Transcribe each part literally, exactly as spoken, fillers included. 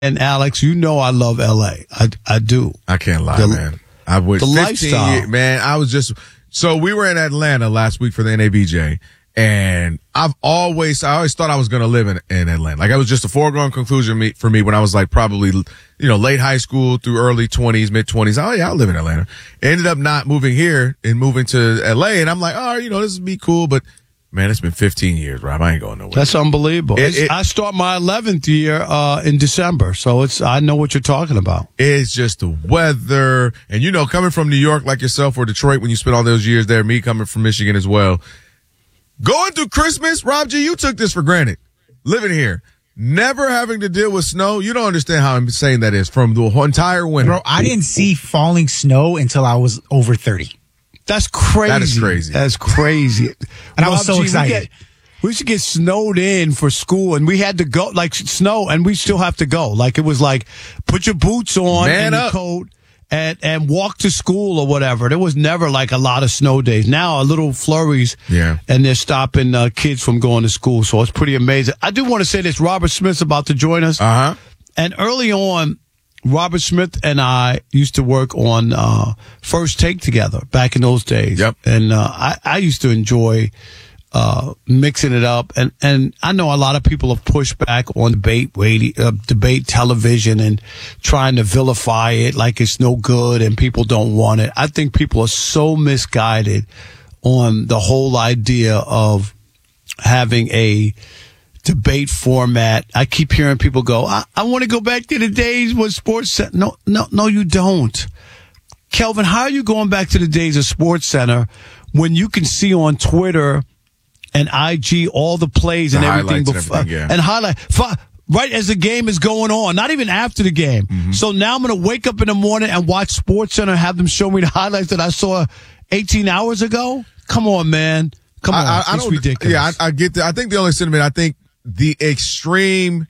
And Alex, you know I love L A. I I do. I can't lie, the, man. I would the fifteen lifestyle, years, man. I was just so we were in Atlanta last week for the N A B J, and I've always I always thought I was going to live in in Atlanta. Like it was just a foregone conclusion me, for me when I was like probably you know late high school through early twenties, mid twenties. Oh yeah, I'll live in Atlanta. Ended up not moving here and moving to L A, and I'm like, oh, you know, this would be cool, but. Man, it's been fifteen years, Rob. I ain't going nowhere. That's unbelievable. It, it, I start my eleventh year uh, in December, so it's I know what you're talking about. It's just the weather. And, you know, coming from New York like yourself or Detroit when you spent all those years there, me coming from Michigan as well. Going through Christmas, Rob G., you took this for granted. Living here. Never having to deal with snow. You don't understand how insane that is from the entire winter. Bro, I didn't see falling snow until I was over thirty. That's crazy. That is crazy. That's crazy. And I was so G, excited. We, get, we used to get snowed in for school, and we had to go, like, snow, and we still have to go. Like, it was like, put your boots on Man and up. your coat and, and walk to school or whatever. There was never, like, a lot of snow days. Now, a little flurries, yeah. and they're stopping uh, kids from going to school, so it's pretty amazing. I do want to say this. Robert Smith's about to join us. Uh-huh. And early on, Robert Smith and I used to work on uh, First Take together back in those days. Yep. And uh, I, I used to enjoy uh, mixing it up. And, and I know a lot of people have pushed back on debate radio, uh, debate television and trying to vilify it like it's no good and people don't want it. I think people are so misguided on the whole idea of having a debate format. I keep hearing people go, I, I want to go back to the days when Sports Center. No, no, no, you don't. Kelvin, how are you going back to the days of Sports Center when you can see on Twitter and I G all the plays The and everything highlights and before everything, yeah. and highlight fi- right as the game is going on, not even after the game. Mm-hmm. So now I'm going to wake up in the morning and watch Sports Center, have them show me the highlights that I saw eighteen hours ago. Come on, man. Come on. I, I, I it's don't, ridiculous. Yeah, I, I get that. I think the only sentiment, I think the extreme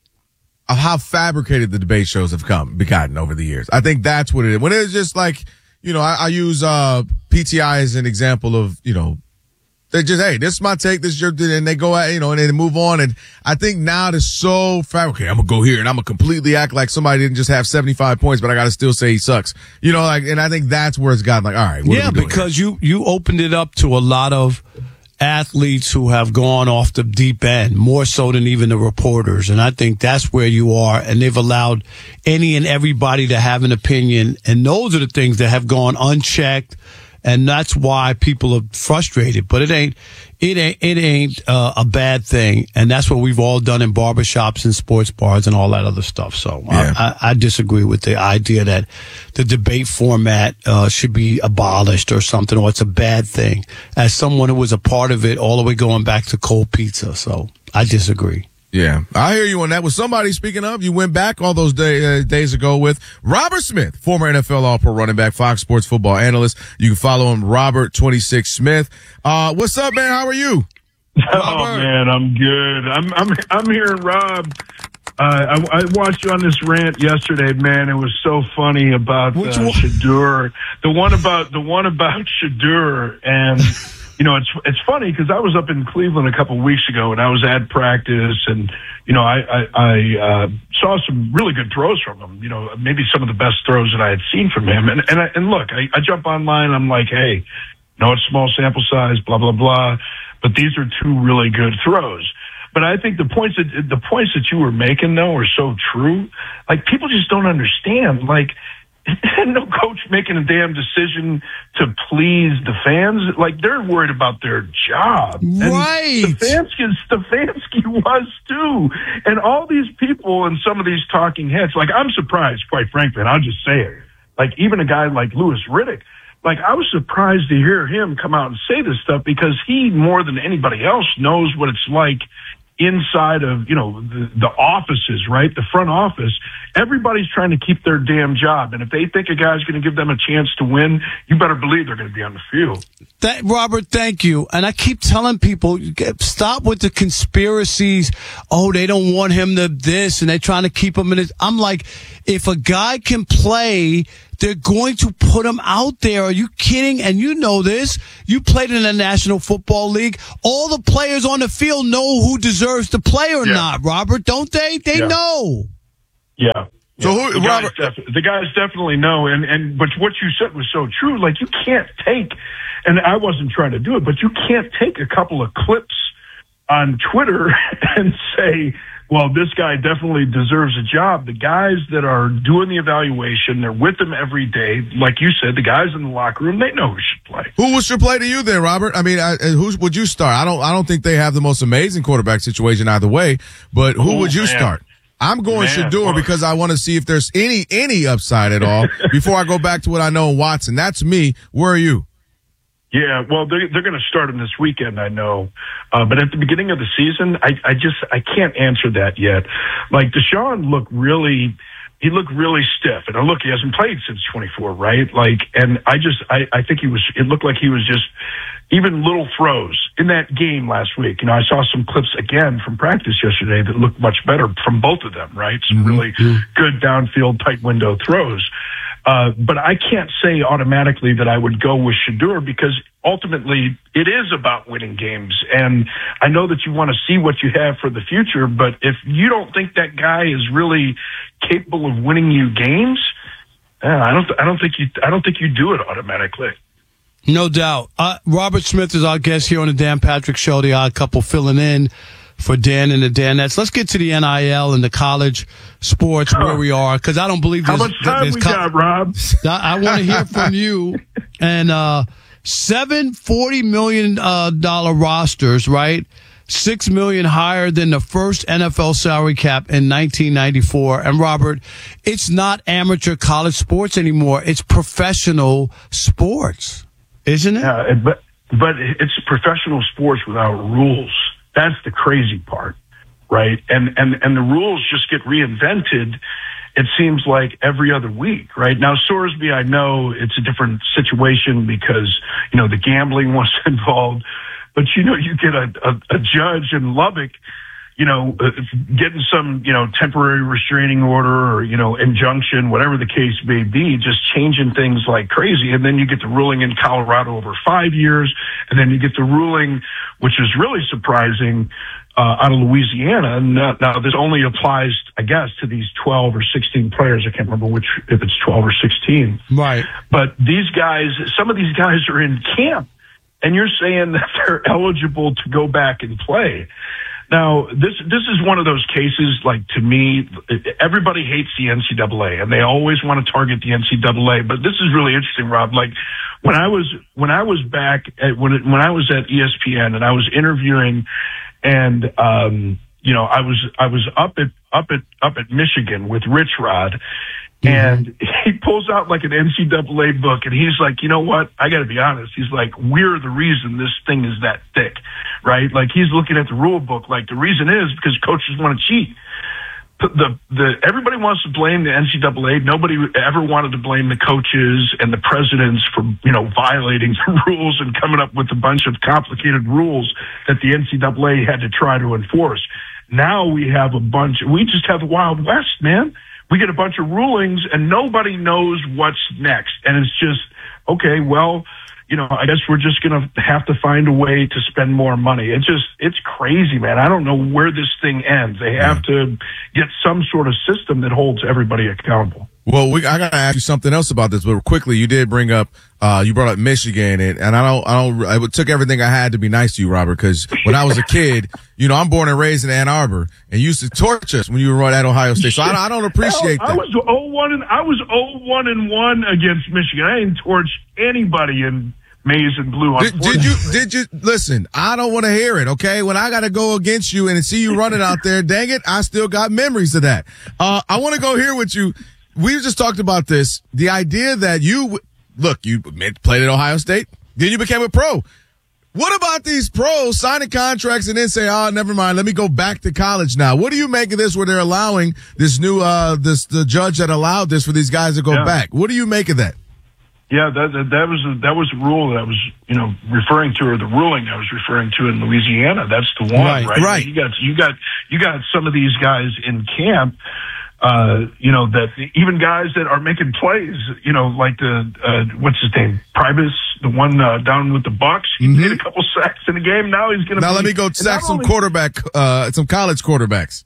of how fabricated the debate shows have come, gotten over the years. I think that's what it is. When it's just like, you know, I, I use, uh, P T I as an example of, you know, they just, hey, this is my take, this is your, and they go at, you know, and they move on. And I think now it's so fabricated. I'm going to go here and I'm going to completely act like somebody didn't just have seventy-five points, but I got to still say he sucks. You know, like, and I think that's where it's gotten like, all right. What yeah, are we doing because here? you, you opened it up to a lot of athletes who have gone off the deep end, more so than even the reporters. And I think that's where you are. And they've allowed any and everybody to have an opinion. And those are the things that have gone unchecked. And that's why people are frustrated. But it ain't, it ain't, it ain't uh, a bad thing. And that's what we've all done in barbershops and sports bars and all that other stuff. So Yeah. I, I, I disagree with the idea that the debate format uh, should be abolished or something, or it's a bad thing. As someone who was a part of it all the way going back to cold pizza. So I disagree. Yeah, I hear you on that. Was somebody speaking of, you went back all those day, uh, days ago with Robert Smith, former N F L All-Pro running back, Fox Sports football analyst. You can follow him, Robert twenty-six Smith. Uh, what's up, man? How are you? Oh Robert? man, I'm good. I'm I'm I'm hearing Rob. Uh, I, I watched you on this rant yesterday, man. It was so funny about uh, Which one? Shadur. The one about the one about Shadur, and you know, it's it's funny because I was up in Cleveland a couple of weeks ago, and I was at practice, and you know, I I, I uh, saw some really good throws from him. You know, maybe some of the best throws that I had seen from him. And and I, and look, I, I jump online, I'm like, hey, no, it's small sample size, blah blah blah, but these are two really good throws. But I think the points that the points that you were making though are so true. Like people just don't understand. Like no coach making a damn decision to please the fans. Like they're worried about their job. Right. And Stefanski, Stefanski was too. And all these people and some of these talking heads. Like I'm surprised, quite frankly. And I'll just say it. Like even a guy like Louis Riddick. Like, I was surprised to hear him come out and say this stuff because he, more than anybody else, knows what it's like inside of, you know, the, the offices, right? The front office. Everybody's trying to keep their damn job. And if they think a guy's going to give them a chance to win, you better believe they're going to be on the field. That, Robert, thank you. And I keep telling people, stop with the conspiracies. Oh, they don't want him to this, and they're trying to keep him in his. I'm like, if a guy can play, they're going to put him out there. Are you kidding? And you know this. You played in the National Football League. All the players on the field know who deserves to play or Yeah. not, Robert, don't they? They Yeah. know. Yeah. So yeah. who, the, guys Robert? def- the guys definitely know, and, and but what you said was so true. Like, you can't take, and I wasn't trying to do it, but you can't take a couple of clips on Twitter and say, well, this guy definitely deserves a job. The guys that are doing the evaluation, they're with them every day. Like you said, the guys in the locker room, they know who should play. Who should play to you then, Robert? I mean, I, who would you start? I don't. I don't think they have the most amazing quarterback situation either way. But who Oh, would you man. start? I'm going Man, Shedeur well- because I want to see if there's any any upside at all before I go back to what I know in Watson. That's me. Where are you? Yeah, well, they're, they're going to start him this weekend, I know. Uh, but at the beginning of the season, I, I just, I can't answer that yet. Like, Deshaun looked really, he looked really stiff. And look, he hasn't played since twenty-four, right? Like, and I just, I, I think he was, it looked like he was just, even little throws in that game last week. You know, I saw some clips again from practice yesterday that looked much better from both of them, right? Some really good downfield, tight window throws. Uh, but I can't say automatically that I would go with Shedeur because ultimately it is about winning games. And I know that you want to see what you have for the future, but if you don't think that guy is really capable of winning you games, uh, I don't, I don't think you, I don't think you do it automatically. No doubt. Uh, Robert Smith is our guest here on the Dan Patrick Show, the Odd Couple, filling in for Dan and the Danettes. Let's get to the N I L and the college sports where we are, because I don't believe How there's, much time there's we co- got, Rob? I, I want to hear from you. And uh, seven forty million uh, dollar rosters, right? Six million higher than the first N F L salary cap in nineteen ninety-four. And Robert, it's not amateur college sports anymore; it's professional sports, isn't it? Yeah, but but it's professional sports without rules. That's the crazy part, right? And and and the rules just get reinvented. It seems like every other week, right? Now, Sorsby, I know it's a different situation because you know the gambling was involved, but you know you get a a, a judge in Lubbock, you know, uh, getting some you know temporary restraining order or you know injunction, whatever the case may be, just changing things like crazy, and then you get the ruling in Colorado over five years, and then you get the ruling, which is really surprising, uh, out of Louisiana. And now, now this only applies, I guess, to these twelve or sixteen players. I can't remember which, if it's twelve or sixteen. Right. But these guys, some of these guys are in camp, and you're saying that they're eligible to go back and play. Now, this this is one of those cases, like, to me, everybody hates the N C double A, and they always want to target the N C double A. But this is really interesting, Rob. Like, when I was when I was back at when it, when I was at E S P N and I was interviewing, and um, you know, I was I was up at up at up at Michigan with Rich Rod. And he pulls out like an N C double A book, and he's like, you know what? I got to be honest. He's like, we're the reason this thing is that thick, right? Like, he's looking at the rule book. Like, the reason is because coaches want to cheat. The, the the everybody wants to blame the N C double A. Nobody ever wanted to blame the coaches and the presidents for you know violating the rules and coming up with a bunch of complicated rules that the N C double A had to try to enforce. Now we have a bunch. We just have the Wild West, man. We get a bunch of rulings and nobody knows what's next. And it's just, okay, well, you know, I guess we're just going to have to find a way to spend more money. It's just, it's crazy, man. I don't know where this thing ends. They have to get some sort of system that holds everybody accountable. Well, we, I got to ask you something else about this, but quickly, you did bring up, uh, you brought up Michigan, and, and I don't, I don't, it took everything I had to be nice to you, Robert, because when I was a kid, you know, I'm born and raised in Ann Arbor, and you used to torture us when you were at Ohio State, so I, I don't appreciate Hell, that. I was oh one and I was oh one and one against Michigan. I didn't torch anybody in maize and blue. Did, did you, did you, listen, I don't want to hear it, okay? When I got to go against you and see you running out there, dang it, I still got memories of that. Uh, I want to go here with you. We just talked about this. The idea that you, look, you played at Ohio State, then you became a pro. What about these pros signing contracts and then say, oh, never mind, let me go back to college now? What do you make of this where they're allowing this new, uh, this, the judge that allowed this for these guys to go yeah. back? What do you make of that? Yeah, that, that that was a, that was a rule that I was, you know, referring to, or the ruling I was referring to in Louisiana. That's the one, right? Right. right. You got you got you got some of these guys in camp. Uh, you know, that even guys that are making plays, you know, like the, uh, what's his name? Primus, the one, uh, down with the Bucks. He Mm-hmm. made a couple sacks in the game. Now he's going to Now be, let me go sack some only, quarterback, uh, some college quarterbacks.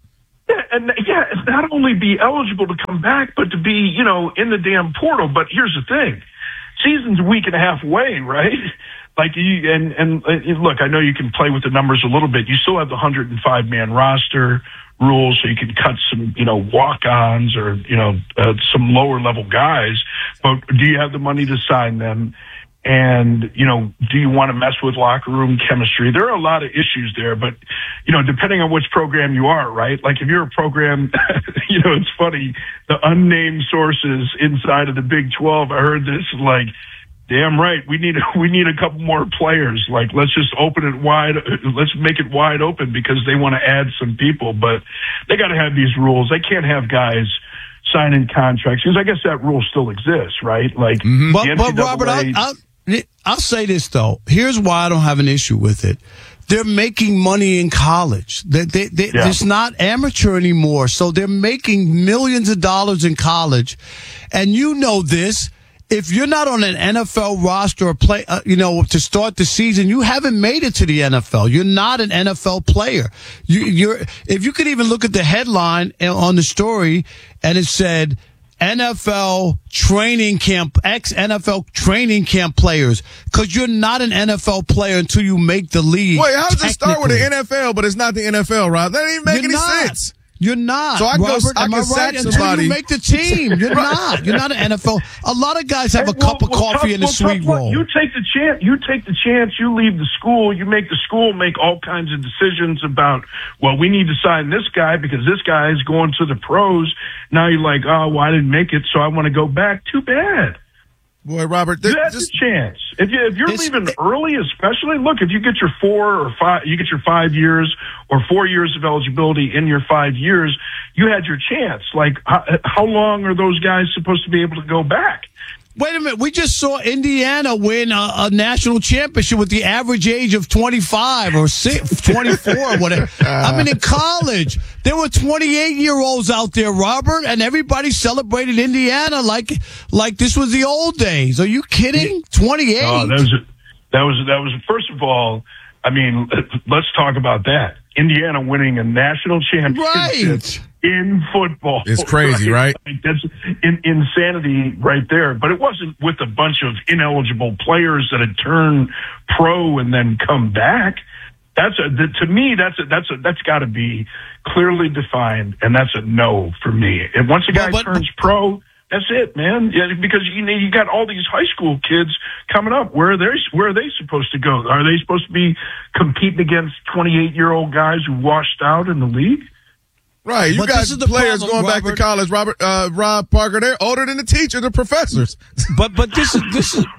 Yeah, and yeah, not only be eligible to come back, but to be, you know, in the damn portal. But here's the thing. Season's a week and a half away, right? Like you, and, and, and look, I know you can play with the numbers a little bit. You still have the one hundred five man roster rules, so you can cut some, you know, walk-ons or, you know, uh, some lower level guys. But do you have the money to sign them? And, you know, do you want to mess with locker room chemistry? There are a lot of issues there, but, you know, depending on which program you are, right? Like if you're a program, you know, it's funny, the unnamed sources inside of the Big twelve, I heard this, like, damn right, we need, we need a couple more players. Like, let's just open it wide, let's make it wide open because they want to add some people, but they got to have these rules. They can't have guys signing contracts because I guess that rule still exists, right? Like, mm-hmm. but, the but Robert, I'll, I'll, I'll say this though. Here's why I don't have an issue with it. They're making money in college. They, they, they, yeah. It's not amateur anymore. So they're making millions of dollars in college. And you know this. If you're not on an N F L roster or play, uh, you know, to start the season, you haven't made it to the N F L. You're not an N F L player. You, you're, if you could even look at the headline on the story and it said, N F L training camp, ex-N F L training camp players, because you're not an N F L player until you make the league. Wait, how does it start with the N F L, but it's not the N F L, Rob? That doesn't even make you're any not. sense. You're not. So I Robert, go, I am can I sack right? Until somebody. you make the team. You're not. You're not an N F L. A lot of guys have Hey, a cup well, of coffee well, and a well, sweet well, roll. You take the chance. You take the chance. You leave the school. You make the school make all kinds of decisions about, well, we need to sign this guy because this guy is going to the pros. Now you're like, oh, well, I didn't make it, so I want to go back. Too bad. Boy, Robert, you had just, the chance. If you if you're it's, leaving it, early, especially, look, if you get your four or five, you get your five years or four years of eligibility in your five years, you had your chance. Like, how, how long are those guys supposed to be able to go back? Wait a minute. We just saw Indiana win a, a national championship with the average age of twenty-five or twenty-four or whatever. I mean, in college, there were twenty-eight-year-olds out there, Robert, and everybody celebrated Indiana like like this was the old days. Are you kidding? twenty-eight? Oh, that was, that was, that was, first of all, I mean, let's talk about that. Indiana winning a national championship. Right. In football. It's crazy, right? right? Like that's in, insanity right there. But it wasn't with a bunch of ineligible players that had turned pro and then come back. That's a, to me, that's a, that's a, that's got to be clearly defined, and that's a no for me. And once a guy well, but, turns pro, that's it, man. Yeah, because you know, you got all these high school kids coming up. Where are they? Where are they supposed to go? Are they supposed to be competing against twenty-eight-year-old guys who washed out in the league? Right, you but got players problem, going Robert. back to college. Robert, uh, Rob Parker, they're older than the teacher, the professors. But but this is this is,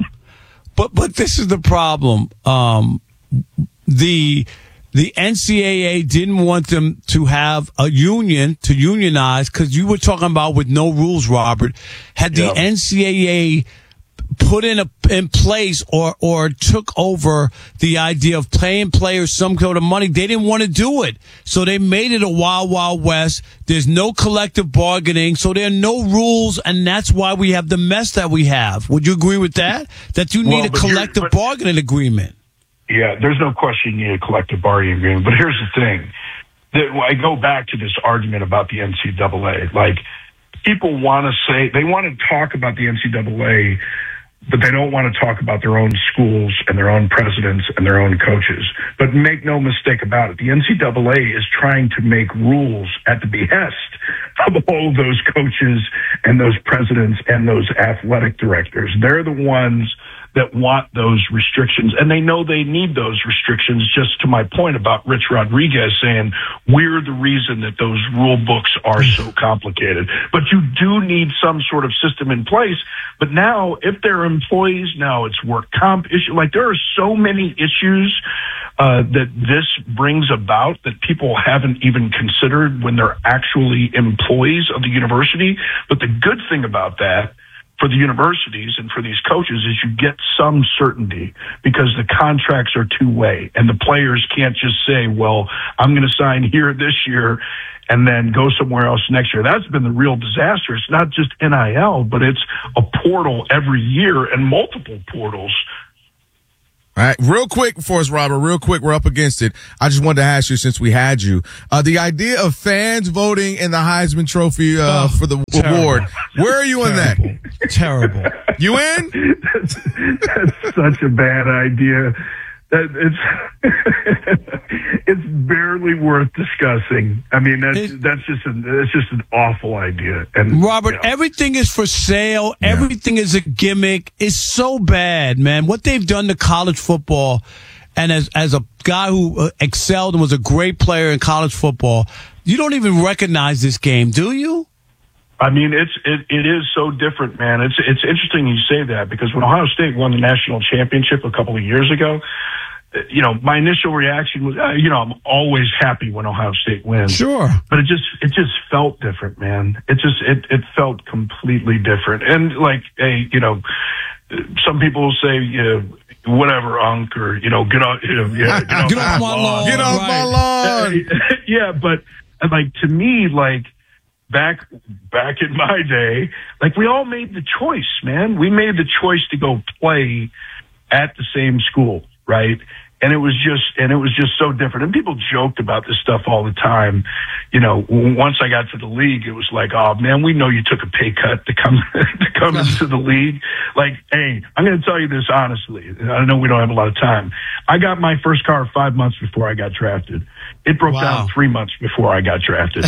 but but this is the problem. Um, the the N C double A didn't want them to have a union to unionize because you were talking about with no rules, Robert. Had the yeah. N C double A put in a in place or or took over the idea of paying players some kind of money, they didn't want to do it. So they made it a wild, wild west. There's no collective bargaining, so there are no rules, and that's why we have the mess that we have. Would you agree with that? That you need well, a collective but, bargaining agreement. Yeah, there's no question you need a collective bargaining agreement. But here's the thing. That, I go back to this argument about the N C double A. Like, people want to say, they want to talk about the N C double A, but they don't want to talk about their own schools and their own presidents and their own coaches. But make no mistake about it, the N C double A is trying to make rules at the behest of all of those coaches and those presidents and those athletic directors. They're the ones that want those restrictions, and they know they need those restrictions, just to my point about Rich Rodriguez saying we're the reason that those rule books are so complicated. But you do need some sort of system in place. But now, if they're employees, now it's work comp issue. Like, there are so many issues uh, that this brings about that people haven't even considered when they're actually employees of the university. But the good thing about that, for the universities and for these coaches, is you get some certainty because the contracts are two-way and the players can't just say, well, I'm going to sign here this year and then go somewhere else next year. That's been the real disaster. It's not just N I L, but it's a portal every year and multiple portals. All right, real quick for us, Robert, real quick, we're up against it. I just wanted to ask you, since we had you, uh, the idea of fans voting in the Heisman Trophy uh, Oh, for the terrible. award, where are you on that? Terrible. You in? That's, that's such a bad idea. That it's it's barely worth discussing. I mean, that's It- that's just an that's just an awful idea. And Robert, you know, everything is for sale. Everything is a gimmick. It's so bad, man. What they've done to college football, and as as a guy who uh, excelled and was a great player in college football, you don't even recognize this game, do you? I mean, it's it, it is so different, man. It's it's interesting you say that, because when Ohio State won the national championship a couple of years ago, you know, my initial reaction was, uh, you know, I'm always happy when Ohio State wins. Sure. But it just it just felt different, man. It just it it felt completely different. And like, hey, you know, some people will say, you know, whatever, Unc, or you know, get off, you know, yeah, get off, Get off my lawn. Get off my Right. lawn. yeah, but like to me, like back back in my day, like we all made the choice, man. We made the choice to go play at the same school, right? And it was just, and it was just so different. And people joked about this stuff all the time. You know, once I got to the league, it was like, oh man, we know you took a pay cut to come to come into the league. Like, hey, I'm going to tell you this honestly. I know we don't have a lot of time. I got my first car five months before I got drafted. It broke Wow. down three months before I got drafted.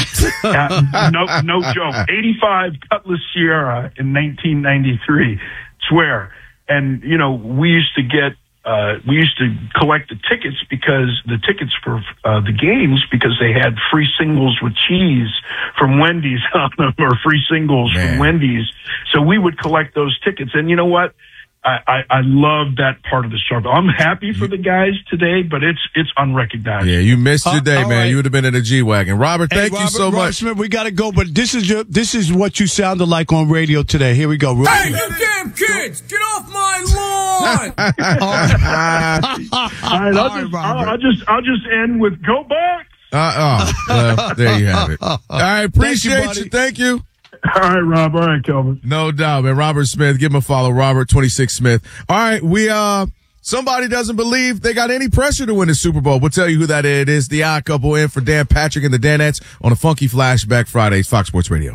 uh, no, no joke. eighty-five Cutlass Sierra in nineteen ninety-three. Swear. And you know, we used to get. Uh, we used to collect the tickets because the tickets for uh, the games, because they had free singles with cheese from Wendy's on them, or free singles Man. from Wendy's. So we would collect those tickets. And you know what? I, I, I love that part of the struggle. I'm happy for the guys today, but it's it's unrecognizable. Yeah, you missed your Uh, day, all man. right. You would have been in a G-Wagon. Robert, Hey, thank you Robert, so Robert much. Smith, we got to go, but this is your, this is what you sounded like on radio today. Here we go. Real Hey, quick. you damn kids! Get off my lawn! All right, I'll, All right, just, I'll, Robert. I'll just I'll just end with go Bucks. Uh, oh, well, there you have it. All right, appreciate buddy. you. Thank you. All right, Rob. All right, Kelvin. No doubt, man. Robert Smith, give him a follow. Robert twenty-six Smith. All right, we uh, somebody doesn't believe they got any pressure to win the Super Bowl. We'll tell you who that is. It is the Odd Couple in for Dan Patrick and the Danettes on a Funky Flashback Fridays, Fox Sports Radio.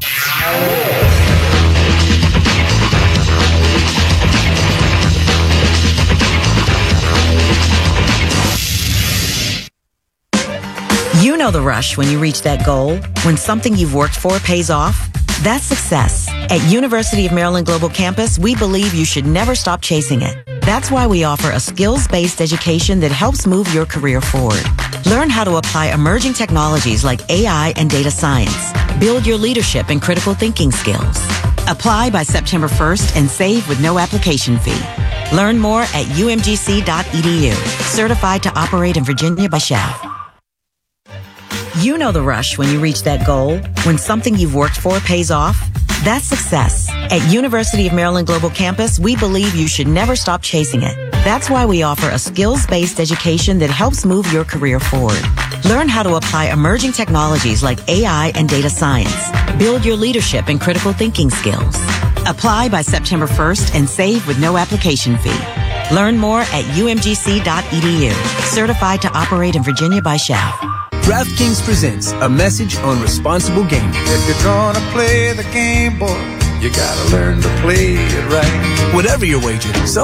You know the rush when you reach that goal, when something you've worked for pays off. That's success. At University of Maryland Global Campus, we believe you should never stop chasing it. That's why we offer a skills-based education that helps move your career forward. Learn how to apply emerging technologies like A I and data science. Build your leadership and critical thinking skills. Apply by September first and save with no application fee. Learn more at u m g c dot e d u. Certified to operate in Virginia by S H A V. You know the rush when you reach that goal, when something you've worked for pays off. That's success. At University of Maryland Global Campus, we believe you should never stop chasing it. That's why we offer a skills-based education that helps move your career forward. Learn how to apply emerging technologies like A I and data science. Build your leadership and critical thinking skills. Apply by September first and save with no application fee. Learn more at u m g c dot e d u. Certified to operate in Virginia by S H A V. DraftKings presents a message on responsible gaming. If you're gonna play the game, boy, you gotta learn to play it right. Whatever your wager, some